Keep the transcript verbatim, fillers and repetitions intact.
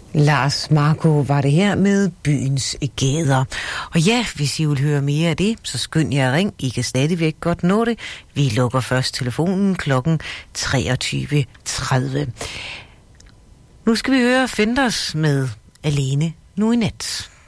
Lars Marco var det her med Byens Gader. Og ja, hvis I vil høre mere af det, så skynd jer at ring. I kan stadigvæk godt nå det. Vi lukker først telefonen klokken treogtyve tredive. Nu skal vi høre Fenders med Alene nu i nat.